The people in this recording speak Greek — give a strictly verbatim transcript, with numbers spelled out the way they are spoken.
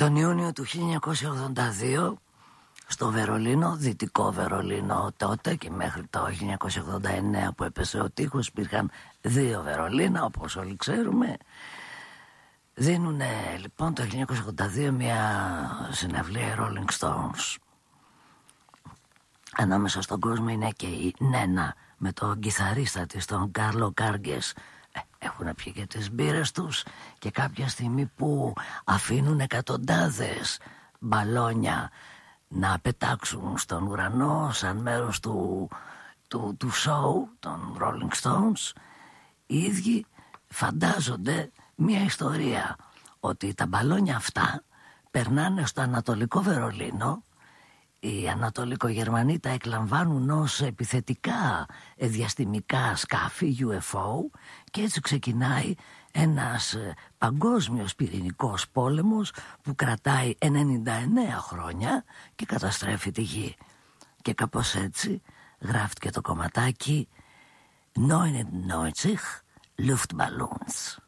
Τον Ιούνιο του χίλια εννιακόσια ογδόντα δύο στο Βερολίνο, δυτικό Βερολίνο τότε και μέχρι το χίλια εννιακόσια ογδόντα εννέα που έπεσε ο τείχος, υπήρχαν δύο Βερολίνα όπως όλοι ξέρουμε. Δίνουν λοιπόν το χίλια εννιακόσια ογδόντα δύο μια συναυλία Rolling Stones. Ανάμεσα στον κόσμο είναι και η Νένα με τον κιθαρίστα της, τον Κάρλο Κάργκες. Έχουν πιει και τις μπύρες τους και κάποια στιγμή που αφήνουν εκατοντάδες μπαλόνια να πετάξουν στον ουρανό σαν μέρος του, του, του show των Rolling Stones, οι ίδιοι φαντάζονται μια ιστορία ότι τα μπαλόνια αυτά περνάνε στο Ανατολικό Βερολίνο. Οι Ανατολικογερμανοί τα εκλαμβάνουν ως επιθετικά διαστημικά σκάφη γιου εφ ο και έτσι ξεκινάει ένας παγκόσμιος πυρηνικός πόλεμος που κρατάει ενενήντα εννέα χρόνια και καταστρέφει τη γη. Και κάπως έτσι γράφτηκε το κομματάκι neunundneunzig Luftballons.